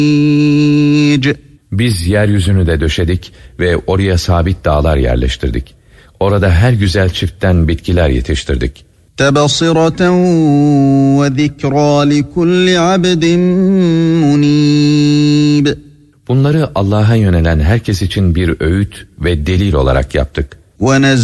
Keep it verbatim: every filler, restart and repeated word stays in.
Biz yeryüzünü de döşedik ve oraya sabit dağlar yerleştirdik. Orada her güzel çiftten bitkiler yetiştirdik. تَبَصِرَةً وَذِكْرَى لِكُلِّ عَبْدٍ مُنِيبٍ. Bunları Allah'a yönelen herkes için bir öğüt ve delil olarak yaptık.